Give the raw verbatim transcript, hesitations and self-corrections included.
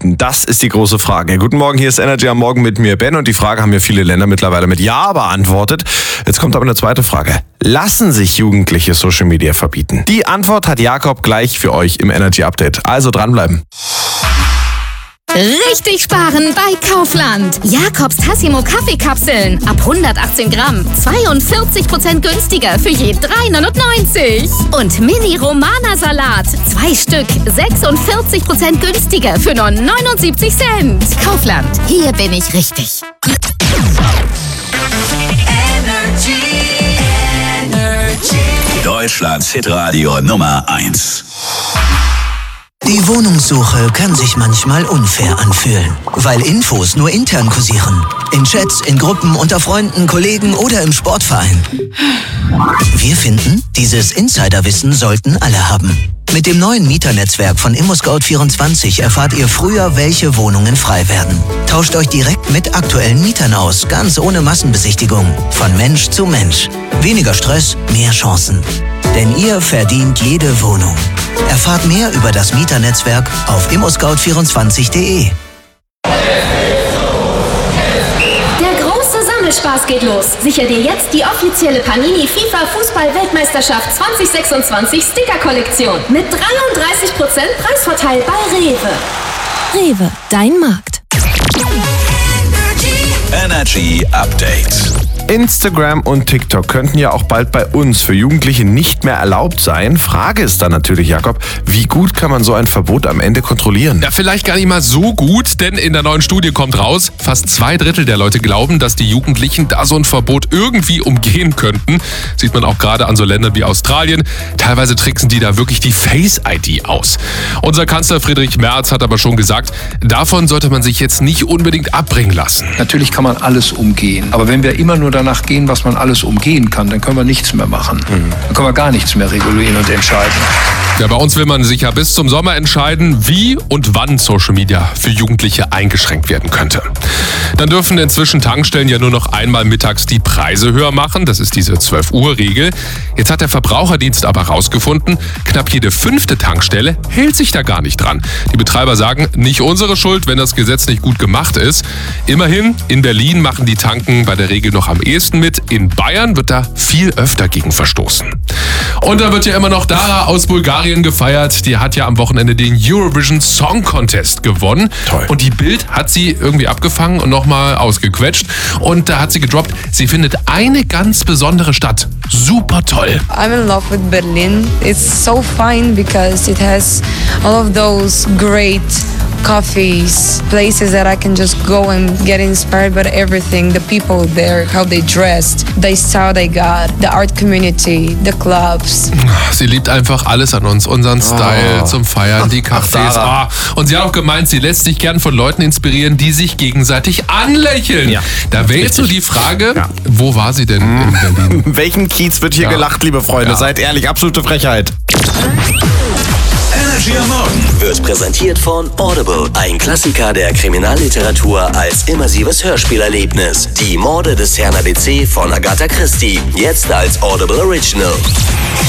verbieten? Das ist die große Frage. Guten Morgen, hier ist Energy am Morgen mit mir, Ben. Und die Frage haben ja viele Länder mittlerweile mit Ja beantwortet. Jetzt kommt aber eine zweite Frage. Lassen sich Jugendliche Social Media verbieten? Die Antwort hat Jakob gleich für euch im Energy Update. Also dranbleiben. Richtig sparen bei Kaufland. Jakobs Tassimo Kaffeekapseln ab hundertachtzehn Gramm. zweiundvierzig Prozent günstiger für je drei neunundneunzig. Und Mini Romana Salat. Zwei Stück. sechsundvierzig Prozent günstiger für nur neunundsiebzig Cent. Kaufland. Hier bin ich richtig. Energy, Energy. Deutschlands Hitradio Nummer eins. Die Wohnungssuche kann sich manchmal unfair anfühlen, weil Infos nur intern kursieren. In Chats, in Gruppen, unter Freunden, Kollegen oder im Sportverein. Wir finden, dieses Insiderwissen sollten alle haben. Mit dem neuen Mieternetzwerk von ImmoScout vierundzwanzig erfahrt ihr früher, welche Wohnungen frei werden. Tauscht euch direkt mit aktuellen Mietern aus, ganz ohne Massenbesichtigung. Von Mensch zu Mensch. Weniger Stress, mehr Chancen. Denn ihr verdient jede Wohnung. Erfahrt mehr über das Mieternetzwerk auf immoscout vierundzwanzig punkt de. Der große Sammelspaß geht los. Sicher dir jetzt die offizielle Panini FIFA Fußball-Weltmeisterschaft zwanzig sechsundzwanzig Sticker-Kollektion mit dreiunddreißig Prozent Preisvorteil bei Rewe. Rewe, dein Markt. Energy Update. Instagram und TikTok könnten ja auch bald bei uns für Jugendliche nicht mehr erlaubt sein. Frage ist dann natürlich, Jakob, wie gut kann man so ein Verbot am Ende kontrollieren? Ja, vielleicht gar nicht mal so gut, denn in der neuen Studie kommt raus, fast zwei Drittel der Leute glauben, dass die Jugendlichen da so ein Verbot irgendwie umgehen könnten. Sieht man auch gerade an so Ländern wie Australien. Teilweise tricksen die da wirklich die Face-I D aus. Unser Kanzler Friedrich Merz hat aber schon gesagt, davon sollte man sich jetzt nicht unbedingt abbringen lassen. Natürlich kann man alles umgehen, aber wenn wir immer nur danach gehen, was man alles umgehen kann, dann können wir nichts mehr machen. Mhm. Dann können wir gar nichts mehr regulieren und entscheiden. Ja, bei uns will man sich ja bis zum Sommer entscheiden, wie und wann Social Media für Jugendliche eingeschränkt werden könnte. Dann dürfen inzwischen Tankstellen ja nur noch einmal mittags die Preise höher machen. Das ist diese zwölf Uhr Regel. Jetzt hat der Verbraucherdienst aber rausgefunden, knapp jede fünfte Tankstelle hält sich da gar nicht dran. Die Betreiber sagen, nicht unsere Schuld, wenn das Gesetz nicht gut gemacht ist. Immerhin, in Berlin machen die Tanken bei der Regel noch am ehesten mit. In Bayern wird da viel öfter gegen verstoßen. Und da wird ja immer noch Dara aus Bulgarien gefeiert. Die hat ja am Wochenende den Eurovision Song Contest gewonnen. Toll. Und die Bild hat sie irgendwie abgefangen und nochmal ausgequetscht. Und da hat sie gedroppt, sie findet eine ganz besondere Stadt super toll. I'm in love with Berlin. It's so fine because it has all of those great coffees, places that I can just go and get inspired by everything. The people there, how they dressed, the style they got, the art community, the clubs. Sie liebt einfach alles an uns, unseren Style Oh. zum Feiern, die Cafés. Ach, Oh. Und sie hat auch gemeint, sie lässt sich gern von Leuten inspirieren, die sich gegenseitig anlächeln. Ja, da wäre jetzt so die Frage, Ja. wo war sie denn in Berlin? Welchen Kiez wird hier Ja. gelacht, liebe Freunde? Ja. Seid ehrlich, absolute Frechheit. Energy am Morgen wird präsentiert von Audible. Ein Klassiker der Kriminalliteratur als immersives Hörspielerlebnis. Die Morde des Herrn A B C von Agatha Christie. Jetzt als Audible Original.